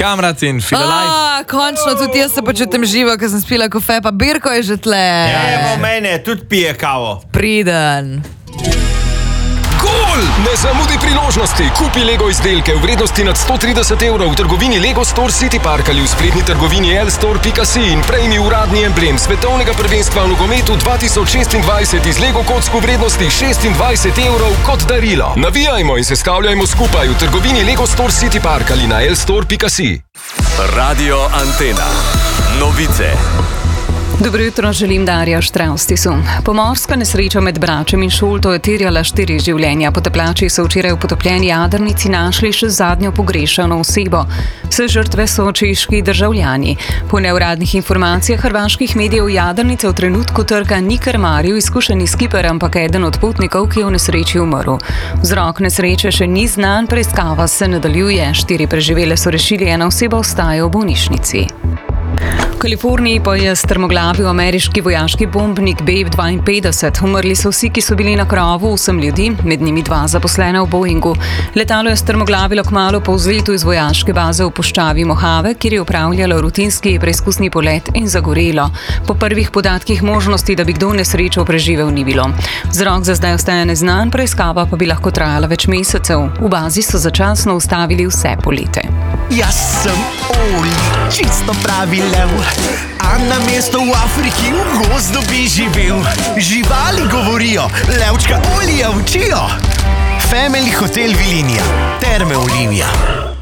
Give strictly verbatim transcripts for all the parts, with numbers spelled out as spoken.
Kamrat in Fila Life. Končno, tudi jaz se počutim živo, ker sem spila kofe, pa Birko je že tle. Evo mene, tudi pije kavo. Priden. Gol! Ne zamudi priložnosti. Kupi Lego izdelke v vrednosti nad sto trideset evrov v trgovini Lego Store City Park ali v spletni trgovini l store pika si in prejmi uradni emblem svetovnega prvenstva v nogometu dva tisoč šestindvajset iz Lego kock v vrednosti šestindvajset evrov kot darilo. Navijajmo in se stavljajmo skupaj v trgovini Lego Store City Park ali na l store pika si. Radio Antena. Novice. Dobro jutro, želim Darja Štraustisu. Pomorska nesreča med Bračem in Šolto je terjala štiri življenja. Potapljači so včeraj v potopljeni jadrnici našli še zadnjo pogrešano osebo. Vse žrtve so češki državljani. Po neuradnih informacijah hrvaških medijev jadrnice v trenutku trka ni krmaril izkušeni skiper, ampak eden od potnikov, ki je v nesreči umrl. Vzrok nesreče še ni znan, preiskava se nadaljuje. Štiri preživele so rešili, ena oseba ostaja v bolnišnici. V Kaliforniji pa je strmoglavil ameriški vojaški bombnik B dvainpetdeset. Umrli so vsi, ki so bili na krovu, osem ljudi, med njimi dva zaposlena v Boeingu. Letalo je strmoglavilo kmalu po vzletu iz vojaške baze v puščavi Mojave, kjer je upravljalo rutinski preizkusni polet in zagorelo. Po prvih podatkih možnosti, da bi kdo nesrečo preživel, ni bilo. Vzrok za zdaj ostaja neznan, preiskava pa bi lahko trajala več mesecev. V bazi so začasno ustavili vse polete. Jaz sem Oli, čisto pravi lev, a na mesto v Afriki v gozdu bi živel. Živali govorijo, levčka Olija učijo. Family Hotel Vilinija, Terme Olimija.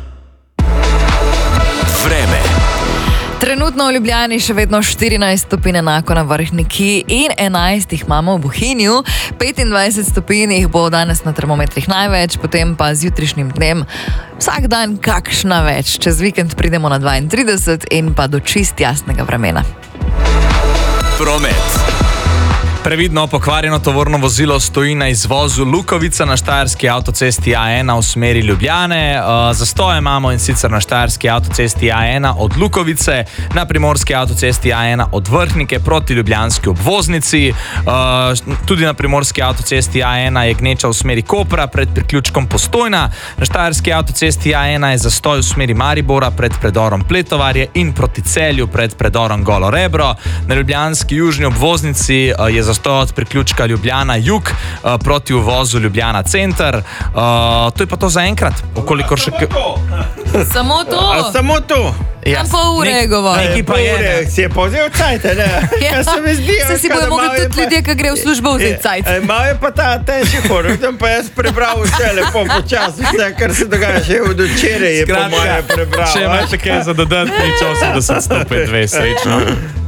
Vreme. Trenutno v Ljubljani še vedno štirinajst stopinj enako na Vrhniki in enajst jih imamo v Bohinju. petindvajset stopinj jih bo danes na termometrih največ, potem pa z jutrišnjim dnem vsak dan kakšna več. Čez vikend pridemo na dvaintrideset in pa do čist jasnega vremena. Promet. Previdno pokvarjeno tovorno vozilo stoji na izvozu Lukovica na štajerski avtocesti A ena v smeri Ljubljane. Uh, zastoje imamo in sicer na štajerski avtocesti A ena od Lukovice, na primorski avtocesti A ena od Vrhnike proti ljubljanski obvoznici. Uh, tudi na primorski avtocesti A ena je gneča v smeri Kopra pred priključkom Postojna. Na štajerski avtocesti A ena je zastoj v smeri Maribora pred predorom Pletovarje in proti Celju pred predorom Golo Rebro. Na ljubljanski južni obvoznici uh, je zastoj od priključka Ljubljana Jug uh, proti uvozu Ljubljana Center. Uh, to je pa to za enkrat. Okolikor še... Samo to? A samo to? Ja, pol ure je govor. Nekaj pa je, si je povzel cajte, ne? Ja, se mi zdi, se si bojo mogli tudi ljudje, ki gre v službo vzeti cajt. Malo je pa ta težji hor, tam pa jaz prebral vse lepo počasi, vse, kar se dogaja, še od včeraj je po moje prebral. Še imate kaj za dodatni osemdeset stopinj dve, srečno.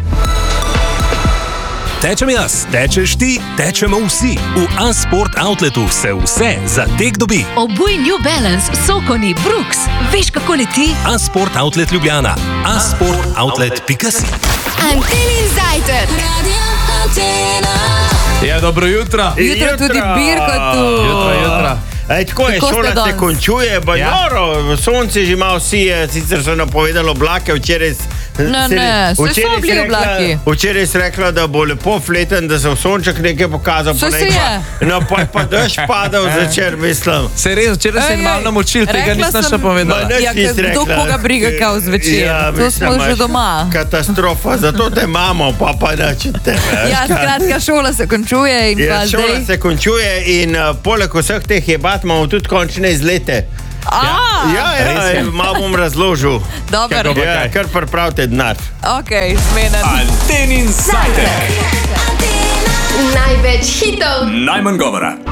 Tečem jaz, tečeš ti, tečemo vsi. V A-Sport Outletu se vse za tek dobi. Obuj New Balance, Sokoni, Brooks. Veš, kako leti? A-Sport Outlet Ljubljana. a sport outlet pika si. Antenin zajtrk. Radio Antena. Ja, dobro jutro. Jutro tudi Birko tu. Jutro, jutro. Ej, tako je, šola se končuje, ba ja. Noro, sonce že malo sije, sicer so napovedalo oblake, včeraj... Ne, ne, se so bili oblaki. Včeraj si rekla, da bo lepo fleten, da se v sonček nekaj pokazal. Se se je. No, pa je pa dež padal začer, mislim. Se res, včeraj se je malo namočil, tega nisem še povedala. Ja, kdo koga briga kao zvečer, ja, to smo že doma. Katastrofa, zato te imamo, pa pa načete. Ja, skratka, šola se končuje in ja, pa zdaj... Šola se končuje in uh, poleg vseh teh jebat imamo tudi končne izlete. Ja, ja, ja, malo bom razložil. Dobar. Ja, kar pripravite denar. Ok, smenen. Antenin zajtrk. Največ hitov. Najmanj govora.